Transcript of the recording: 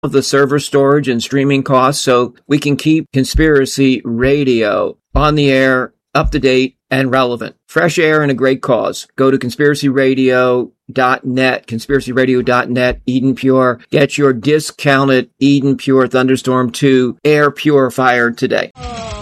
of the server storage and streaming costs so we can keep Conspiracy Radio on the air, up to date, and relevant. Fresh air and a great cause. Go to conspiracyradio.net, conspiracyradio.net, Eden Pure. Get your discounted Eden Pure Thunderstorm 2 air purifier today.